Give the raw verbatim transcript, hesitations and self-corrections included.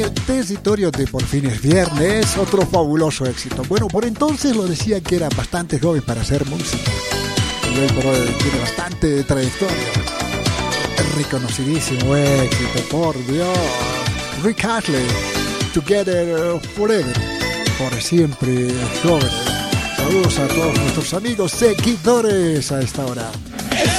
El territorio de Por fin es viernes, otro fabuloso éxito. Bueno, por entonces lo decía que era bastante joven para hacer música. Y hoy por hoy tiene bastante trayectoria. Reconocidísimo éxito, por Dios. Rick Astley, Together Forever, por siempre jóvenes. Saludos a todos nuestros amigos seguidores a esta hora.